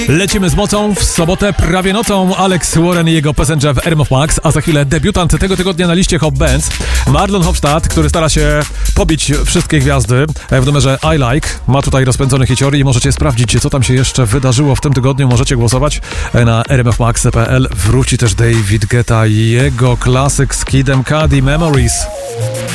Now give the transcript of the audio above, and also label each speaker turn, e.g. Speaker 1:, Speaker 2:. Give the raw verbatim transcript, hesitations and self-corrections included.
Speaker 1: Lecimy z mocą w sobotę prawie nocą. Alex Warren i jego Passenger w R M F Max, a za chwilę debiutant tego tygodnia na liście Hot Bands, Marlon Hofstadt, który stara się pobić wszystkie gwiazdy w numerze I Like. Ma tutaj rozpędzony hicior i możecie sprawdzić, co tam się jeszcze wydarzyło w tym tygodniu. Możecie głosować na r m f max kropka p l. Wróci też David Guetta i jego klasyk z Kidem Cudi, Memories.